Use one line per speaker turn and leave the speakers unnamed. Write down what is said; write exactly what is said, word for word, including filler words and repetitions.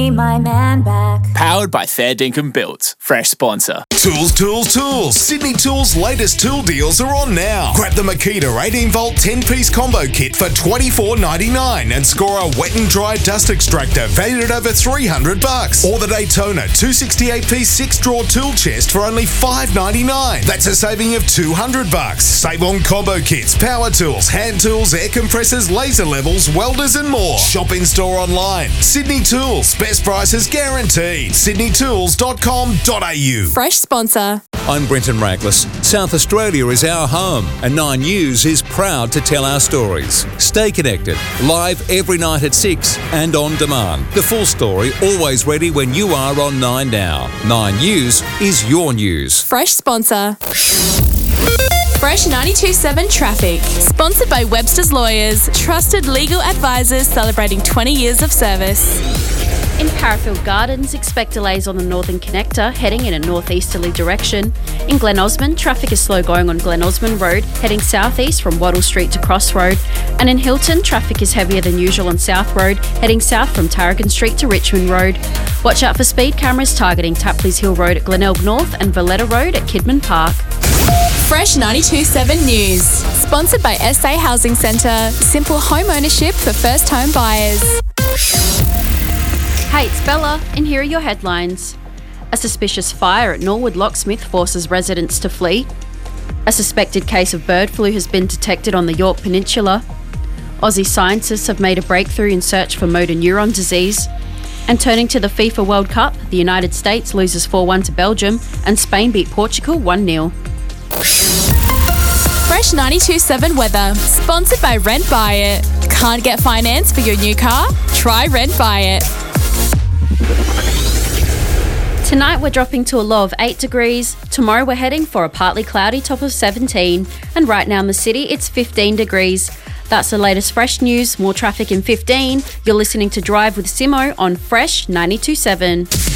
My man back.
Powered by Fair Dinkum Built. Fresh sponsor.
Tools, tools, tools. Sydney Tools' latest tool deals are on now. Grab the Makita eighteen volt ten piece combo kit for twenty-four ninety-nine and score a wet and dry dust extractor valued at over three hundred bucks. Or the Daytona two sixty-eight piece six drawer tool chest for only five ninety-nine. That's a saving of two hundred bucks. Save on combo kits, power tools, hand tools, air compressors, laser levels, welders and more. Shop in store online. Sydney Tools. Best prices guaranteed. sydney tools dot com dot a u.
Fresh sponsor.
I'm Brenton Raglis. South Australia is our home, and Nine News is proud to tell our stories. Stay connected, live every night at six and on demand. The full story always ready when you are on Nine Now. Nine News is your news.
Fresh sponsor. Fresh ninety-two point seven Traffic. Sponsored by Webster's Lawyers, trusted legal advisors celebrating twenty years of service.
In Parafield Gardens, expect delays on the Northern Connector heading in a northeasterly direction. In Glen Osmond, traffic is slow going on Glen Osmond Road heading southeast from Wattle Street to Cross Road. And in Hilton, traffic is heavier than usual on South Road heading south from Tarragon Street to Richmond Road. Watch out for speed cameras targeting Tapleys Hill Road at Glenelg North and Valletta Road at Kidman Park.
Fresh ninety-two point seven News. Sponsored by S A Housing Centre. Simple home ownership for first home buyers.
Hey, it's Bella, and here are your headlines. A suspicious fire at Norwood Locksmith forces residents to flee. A suspected case of bird flu has been detected on the York Peninsula. Aussie scientists have made a breakthrough in search for motor neuron disease. And turning to the FIFA World Cup, the United States loses four one to Belgium, and Spain beat Portugal one nil.
Fresh ninety-two point seven weather. Sponsored by Rent Buy It. Can't get finance for your new car? Try Rent Buy It.
Tonight we're dropping to a low of eight degrees. Tomorrow we're heading for a partly cloudy top of seventeen. And right now in the city it's fifteen degrees. That's the latest Fresh news. More traffic in fifteen. You're listening to Drive with Simo on Fresh ninety-two point seven.